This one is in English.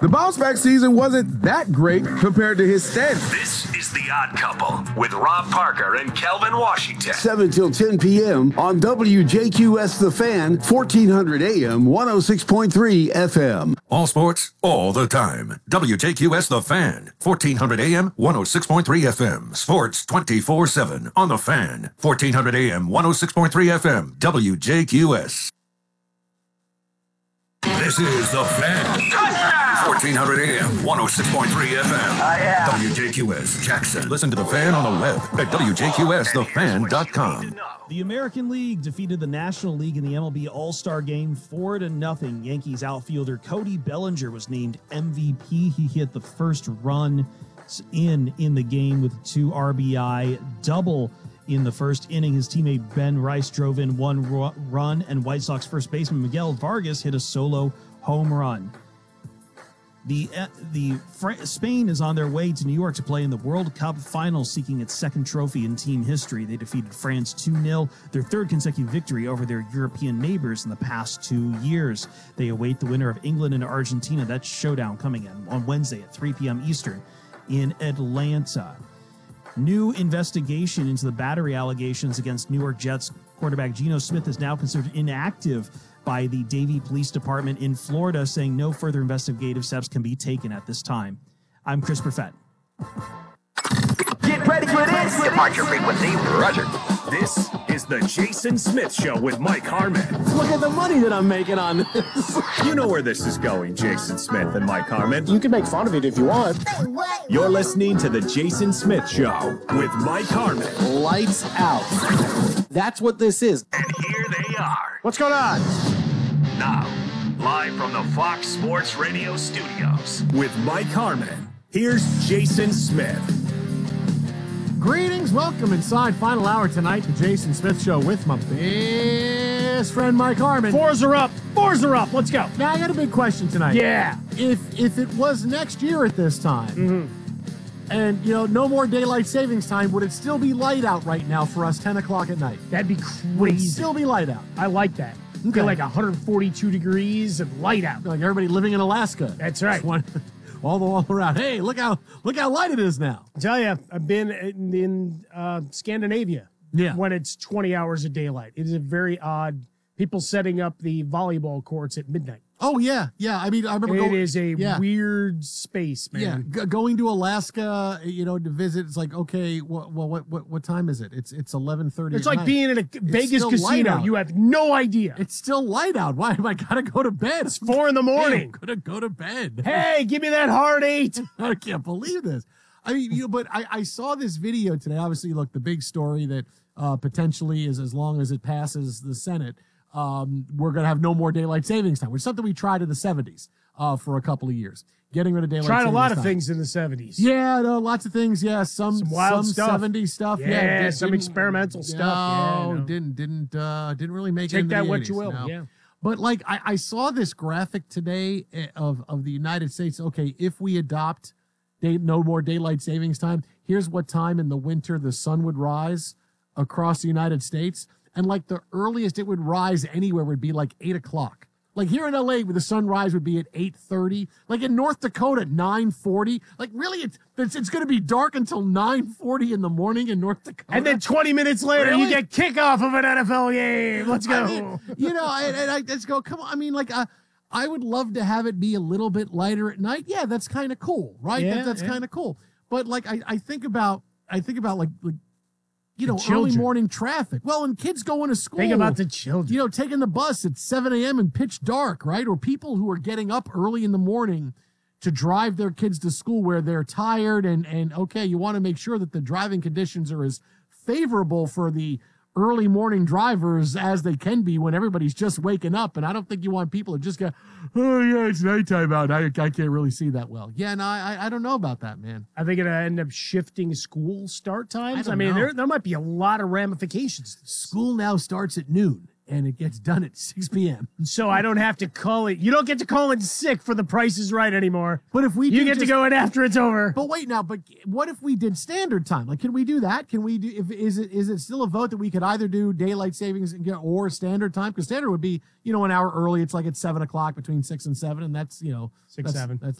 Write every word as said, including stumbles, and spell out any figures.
The bounce back season wasn't that great compared to his stint. This is The Odd Couple with Rob Parker and Kelvin Washington. seven till ten p.m. on W J Q S The Fan, fourteen hundred A M, one oh six point three F M. All sports, all the time. W J Q S The Fan, fourteen hundred A M, one oh six point three F M. Sports twenty-four seven on The Fan, fourteen hundred A M, one oh six point three F M. W J Q S. This is The Fan. fourteen hundred A M, one oh six point three F M. Oh, yeah. W J Q S Jackson. Listen to The Fan on the web at W J Q S the fan dot com. The American League defeated the National League in the M L B All-Star Game four to nothing. Yankees outfielder Cody Bellinger was named M V P. He hit the first run in in the game with a two R B I double in the first inning. His teammate Ben Rice drove in one ru- run, and White Sox first baseman Miguel Vargas hit a solo home run. The uh, the Fr- Spain is on their way to New York to play in the World Cup final, seeking its second trophy in team history. They defeated France two nil, their third consecutive victory over their European neighbors in the past two years. They await the winner of England and Argentina. That showdown coming in on Wednesday at three p.m. Eastern in Atlanta. New investigation into the battery allegations against New York Jets quarterback Geno Smith is now considered inactive by the Davie Police Department in Florida, saying no further investigative steps can be taken at this time. I'm Chris Perfett. Get ready for this. Departure frequency, roger. This is the Jason Smith Show with Mike Harmon. Look at the money that I'm making on this. You know where this is going, Jason Smith and Mike Harmon. You can make fun of it if you want. You're listening to the Jason Smith Show with Mike Harmon. Lights out. That's what this is. And here they are. What's going on? Now, live from the Fox Sports Radio studios. With Mike Harmon, here's Jason Smith. Greetings, welcome inside final hour tonight, the Jason Smith Show with my best friend Mike Harmon. Fours are up, fours are up, let's go. Now I got a big question tonight. Yeah. If if it was next year at this time, Mm-hmm. and you know, no more daylight savings time, would it still be light out right now for us, ten o'clock at night? That'd be Would it crazy. still be light out? I like that. Okay. Feel like one hundred forty-two degrees and light out. Like everybody living in Alaska. That's right. Just one- all the all around. Hey, look how look how light it is now. I tell you, I've been in, in uh, Scandinavia Yeah. when it's twenty hours of daylight. It is a very odd. People setting up the volleyball courts at midnight. Oh yeah, yeah. I mean, I remember. It going, is a yeah. weird space, man. Yeah, G- going to Alaska, you know, to visit. It's like, okay, well, well what what what time is it? It's it's eleven thirty. It's like being in a Vegas still light casino. out. You have no idea. It's still light out. Why am I gotta go to bed? It's four in the morning. I'm gonna go to bed. Hey, give me that hard eight. I can't believe this. I mean, you know, but I, I saw this video today. Obviously, look, the big story that uh, potentially is as long as it passes the Senate, um, we're going to have no more daylight savings time, which is something we tried in the seventies uh, for a couple of years. Getting rid of daylight Tried savings a lot of time. things in the seventies. Yeah, no, lots of things. Yeah, some Some wild some stuff. seventies stuff. Yeah, Yeah, did- some didn't- experimental stuff. No, Yeah, no. didn't didn't uh, didn't really make it. Take into that the what eighties, you will. no. Yeah. But like I, I saw this graphic today eh, of of the United States. Okay, if we adopt day, no more daylight savings time, here's what time in the winter the sun would rise across the United States, and like the earliest it would rise anywhere would be like eight o'clock. Like here in L A, where the sunrise would be at eight thirty. Like in North Dakota, nine forty. Like really, it's it's, it's going to be dark until nine forty in the morning in North Dakota. And then twenty minutes later, Really? you get kickoff of an N F L game. Let's go. I mean, you know, and, and I just go, come on. I mean, like, uh, I would love to have it be a little bit lighter at night. Yeah, that's kind of cool, right? Yeah, that, that's yeah. kind of cool. But like, I, I think about, I think about like, like you The know, early children. morning traffic. Well, and kids going to school. Think about the children. You know, taking the bus at seven a.m. and pitch dark, right? Or people who are getting up early in the morning to drive their kids to school where they're tired and, and okay, you want to make sure that the driving conditions are as favorable for the early morning drivers as they can be when everybody's just waking up. And I don't think you want people to just go, oh yeah, it's nighttime out. I, I can't really see that well. Yeah, no, I, I don't know about that, man. I think it'll end up shifting school start times. I I, don't mean, know. there there might be a lot of ramifications. School now starts at noon and it gets done at six p.m. So I don't have to call it. You don't get to call in sick for The Price is Right anymore. But if we You do get just- to go in after it's over. But wait now, but what if we did standard time? Like, can we do that? Can we do, if, is it, is it still a vote that we could either do daylight savings and get, or standard time? Because standard would be, you know, an hour early. It's like at seven o'clock between six and seven. And that's, you know, Six, that's, seven. That's